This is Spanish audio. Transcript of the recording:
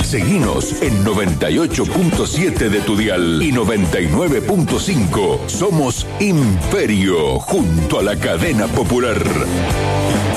Seguinos en 98.7 de tu dial y 99.5. Somos Imperio, junto a la cadena Popular.